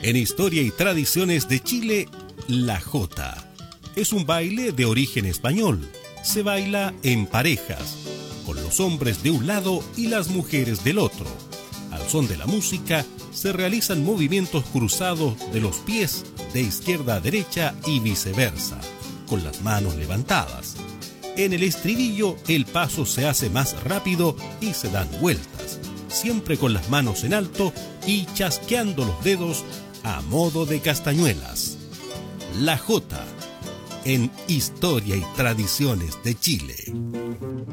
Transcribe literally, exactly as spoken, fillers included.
En Historia y Tradiciones de Chile, la jota es un baile de origen español. Se baila en parejas, con los hombres de un lado y las mujeres del otro. Al son de la música, se realizan movimientos cruzados de los pies de izquierda a derecha y viceversa, con las manos levantadas. En el estribillo, el paso se hace más rápido y se dan vueltas, siempre con las manos en alto y chasqueando los dedos a modo de castañuelas. La jota, en Historia y Tradiciones de Chile.